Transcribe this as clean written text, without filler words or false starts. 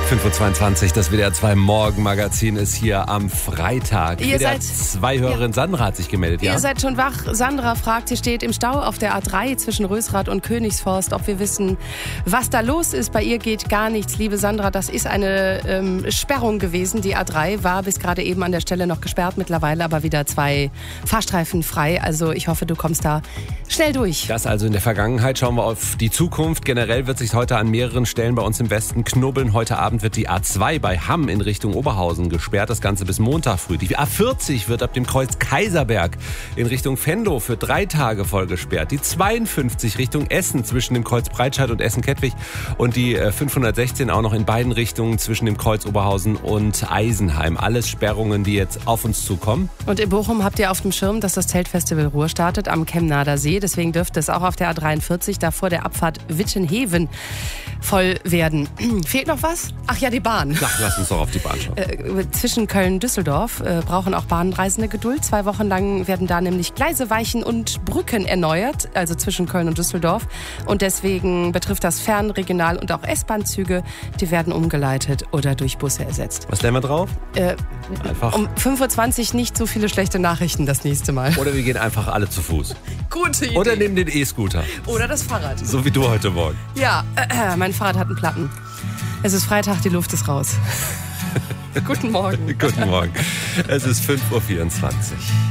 5:22 Uhr, das WDR 2 Morgenmagazin ist hier am Freitag. Ihr WDR seid 2 Hörerin Sandra hat sich gemeldet, ja? Ihr seid schon wach. Sandra fragt, hier steht im Stau auf der A3 zwischen Rösrath und Königsforst, ob wir wissen, was da los ist. Bei ihr geht gar nichts, liebe Sandra. Das ist eine Sperrung gewesen. Die A3 war bis gerade eben an der Stelle noch gesperrt, mittlerweile aber wieder 2 Fahrstreifen frei. Also ich hoffe, du kommst da schnell durch. Das also in der Vergangenheit. Schauen wir auf die Zukunft. Generell wird sich heute an mehreren Stellen bei uns im Westen knubbeln. Heute Abend wird die A2 bei Hamm in Richtung Oberhausen gesperrt. Das Ganze bis Montag früh. Die A40 wird ab dem Kreuz Kaiserberg in Richtung Venlo für 3 Tage voll gesperrt. Die 52 Richtung Essen zwischen dem Kreuz Breitscheid und Essen-Kettwig. Und die 516 auch noch in beiden Richtungen zwischen dem Kreuz Oberhausen und Eisenheim. Alles Sperrungen, die jetzt auf uns zukommen. Und in Bochum habt ihr auf dem Schirm, dass das Zeltfestival Ruhr startet am Chemnader See. Deswegen dürfte es auch auf der A43 da vor der Abfahrt Wittenheven voll werden. Fehlt noch was? Ach ja, die Bahn. Ach, lass uns doch auf die Bahn schauen. Zwischen Köln und Düsseldorf brauchen auch Bahnreisende Geduld. 2 Wochen lang werden da nämlich Gleise, Weichen und Brücken erneuert, also zwischen Köln und Düsseldorf. Und deswegen betrifft das Fern-, Regional- und auch S-Bahn-Züge. Die werden umgeleitet oder durch Busse ersetzt. Was lernen wir drauf? Einfach. Um 5:20 Uhr nicht so viele schlechte Nachrichten das nächste Mal. Oder wir gehen einfach alle zu Fuß. Gute Idee. Oder nehmen den E-Scooter. Oder das Fahrrad. So wie du heute Morgen. Ja, mein Fahrrad hat einen Platten. Es ist Freitag, die Luft ist raus. Guten Morgen. Guten Morgen. Es ist 5:24 Uhr.